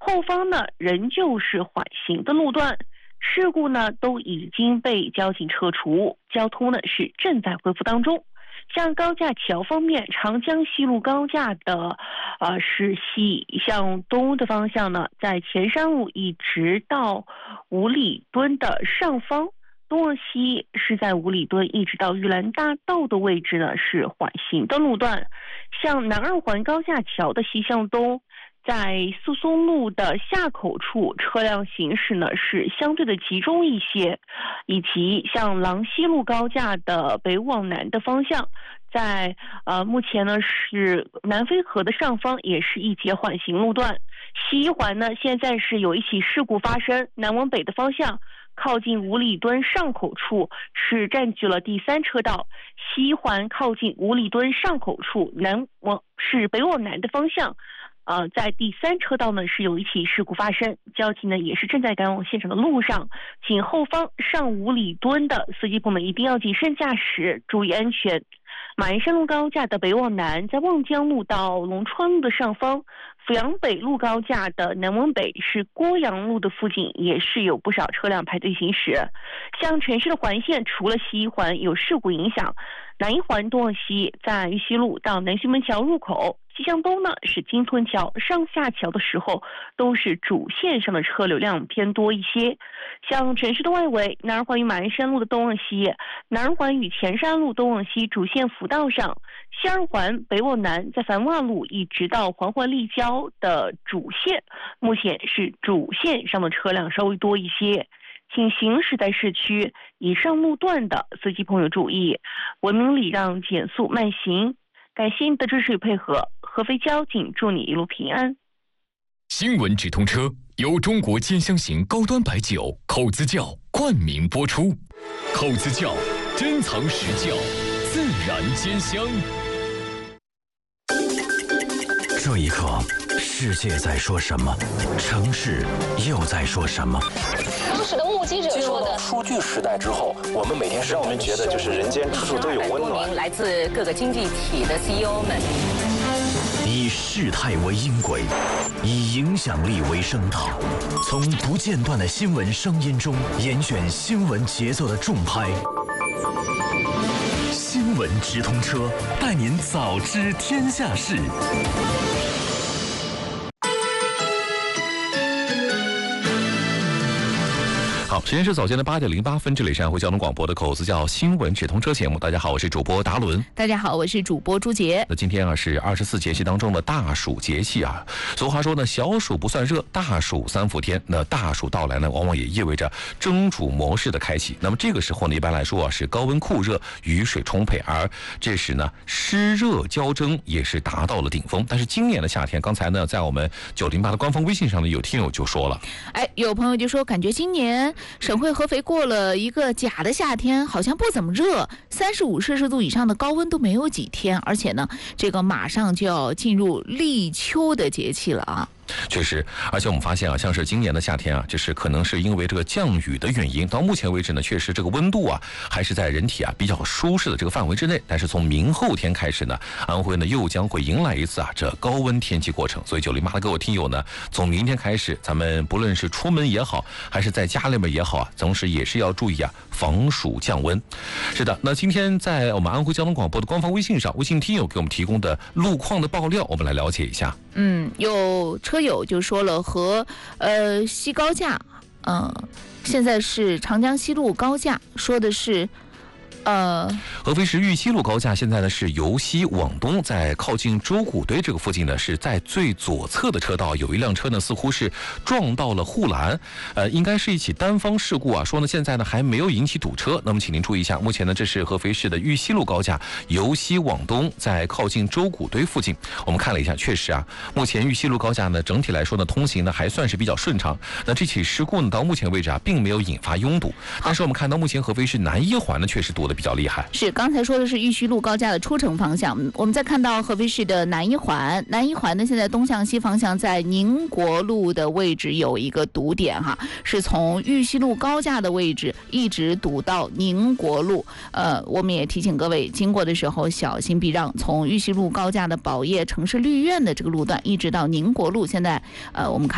后方呢仍旧是缓行的路段，事故呢都已经被交警撤除，交通呢是正在恢复当中。像高架桥方面，长江西路高架的是西向东的方向呢，在前山路一直到五里墩的上方，东往西是在五里墩一直到玉兰大道的位置呢是缓行的路段。像南二环高架桥的西向东，在诉松路的下口处车辆行驶呢是相对的集中一些，以及像郎西路高架的北往南的方向，在目前呢是南飞河的上方也是一节缓行路段。西一环呢现在是有一起事故发生，南往北的方向靠近五里墩上口处是占据了第3车道，西一环靠近五里墩上口处是北往南的方向在第3车道呢是有一起事故发生，交警呢也是正在赶往现场的路上，请后方上五里墩的司机朋友们一定要谨慎驾驶，注意安全。马鞍山路高架的北往南，在望江路到龙川路的上方，阜阳北路高架的南往北是郭阳路的附近，也是有不少车辆排队行驶。像城市的环线，除了西一环有事故影响，南一环东往西在玉溪路到南浔门桥入口，西向东呢是金屯桥上下桥的时候都是主线上的车流量偏多一些。像城市的外围，南二环与马鞍山路的东往西，南二环与前山路东往西主线辅道上，西二环北往南在繁华路一直到环环立交的主线，目前是主线上的车辆稍微多一些，请行驶在市区以上路段的司机朋友注意，文明礼让，减速慢行。感谢你的支持与配合，合肥交警祝你一路平安。 新闻直通车由中国尖香型高端白酒口子窖冠名播出，口子窖珍藏实窖，自然尖香。 这一刻，世界在说什么？城市又在说什么？ 当时的目击者说的， 数据时代之后，我们每天让我们觉得就是人间处处都有温暖。 来自各个经济体的 CEO 们， 以事态为音轨，以影响力为声塔，从不间断的新闻声音中严选新闻节奏的重拍。新闻直通车，带您早知天下事。 好，时间是早间的8点08分，这里是安徽交通广播的口子窖新闻直通车节目。大家好，我是主播达伦。 大家好，我是主播朱杰。 那今天是24节气当中的大暑节气啊。俗话说呢，小暑不算热，大暑3伏天。那大暑到来呢，往往也意味着蒸煮模式的开启。那么这个时候呢，一般来说是高温酷热，雨水充沛，而这时呢，湿热交蒸也是达到了顶峰。但是今年的夏天，刚才呢，在我们908的官方微信上呢，有听友就说了， 有朋友就说，感觉今年省会合肥过了一个假的夏天，好像不怎么热，35摄氏度以上的高温都没有几天，而且呢，这个马上就要进入立秋的节气了啊。 确实，而且我们发现像是今年的夏天就是可能是因为这个降雨的原因，到目前为止呢，确实这个温度还是在人体比较舒适的这个范围之内。但是从明后天开始呢，安徽呢又将会迎来一次这高温天气过程。所以908的各位听友呢，从明天开始，咱们不论是出门也好，还是在家里面也好同时也是要注意防暑降温。是的，那今天在我们安徽交通广播的官方微信上，微信听友给我们提供的路况的爆料，我们来了解一下。 有车友就说了，和西高架，现在是长江西路高架，说的是合肥市玉溪路高架现在呢是由西往东，在靠近周谷堆这个附近呢，是在最左侧的车道有一辆车呢似乎是撞到了护栏，应该是一起单方事故说呢现在呢还没有引起堵车。那么请您注意一下，目前呢这是合肥市的玉溪路高架由西往东，在靠近周谷堆附近。我们看了一下，确实目前玉溪路高架呢整体来说呢通行呢还算是比较顺畅。那这起事故呢到目前为止并没有引发拥堵，但是我们看到目前合肥市南一环呢确实堵得比较厉害。 是刚才说的是玉溪路高架的出城方向，我们再看到合肥市的南一环呢，现在东向西方向在宁国路的位置有一个堵点是从玉溪路高架的位置一直堵到宁国路。我们也提醒各位经过的时候小心避让，从玉溪路高架的宝业城市绿苑的这个路段一直到宁国路，现在我们看